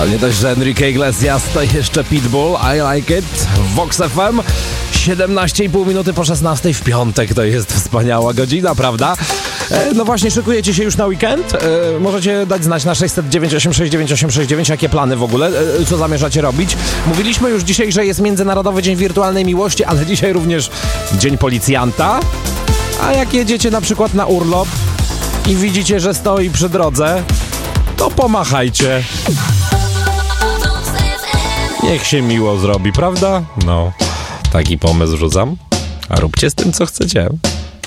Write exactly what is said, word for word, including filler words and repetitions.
Ale nie dość, że Enrique Iglesias, to jeszcze Pitbull, I Like It, Vox F M. siedemnaście i pół minuty po szesnastej w piątek, to jest wspaniała godzina, prawda? E, no właśnie, szykujecie się już na weekend? E, możecie dać znać na sześć zero dziewięć osiem sześć dziewięć osiem sześć dziewięć, jakie plany w ogóle, e, co zamierzacie robić. Mówiliśmy już dzisiaj, że jest Międzynarodowy Dzień Wirtualnej Miłości, ale dzisiaj również Dzień Policjanta. A jak jedziecie na przykład na urlop i widzicie, że stoi przy drodze, to pomachajcie. Niech się miło zrobi, prawda? No, taki pomysł rzucam. A róbcie z tym, co chcecie.